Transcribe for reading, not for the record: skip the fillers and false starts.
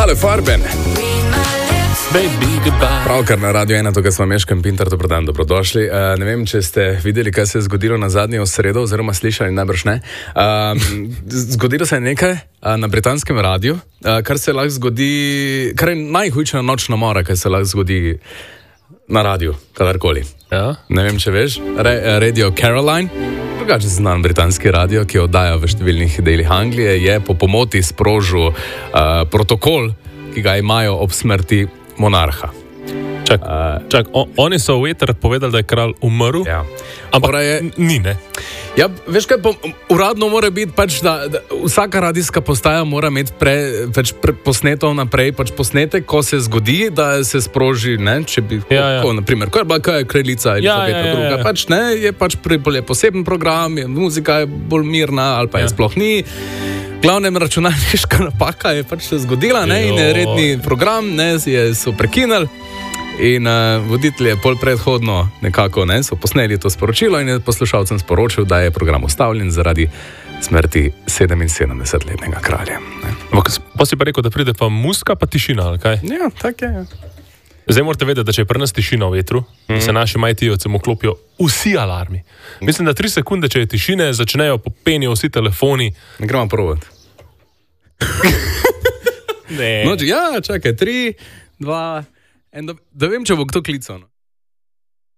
Ale Farben. Baby, goodbye. Pravkar na Radio 1, tukaj smo Meškem Pintar, dobro dan, dobrodošli. Ne vem, če ste videli, kaj se je zgodilo na zadnjo sredo, oziroma slišali, najbrž ne. Zgodilo se je nekaj na britanskem radiju, kar se lahko zgodi, kar je najhujša nočna mora, kaj se lahko zgodi na radiju, kadarkoli. Ja? Ne vem, če veš, Radio Caroline, drugače znan britanski radio, ki oddaja v številnih delih Anglije, je po pomoti sprožil protokol, ki ga imajo ob smrti monarha. Oni so v eter povedali, da je kralj umrl, Ja. ampak ni, ne? Ja, veš kaj, uradno mora biti pač, da vsaka radijska postaja mora imeti posneto naprej, pač posnetek, ko se zgodi, da se sproži, ne, če bi, naprimer, ko je bila kaj kraljica Elizabeta II, pač ne, je pač bolj poseben program, muzika je bolj mirna, ali pa je sploh ni. Glavnem računalniška napaka je pač se zgodila, ne, in je redni program, ne, so prekinili. In voditelj je pol predhodno nekako, ne, so posneli to sporočilo in je poslušalcem sporočil, da je program ustavljen zaradi smrti 77-letnega kralja. Pa si pa rekel, da pride pa muska, pa tišina, ali kaj? Ja, tak je. Zdaj morate vedeti, da če je pri nas tišina v vetru, se naši majtijovcem vklopijo vsi alarmi. Mislim, da 3 sekunde, če je tišine, začnejo popenijo vsi telefoni. Ne gremo provat. Ne. No, ja, čakaj, 3, 2, 1, da vem, če bo kdo klical. No.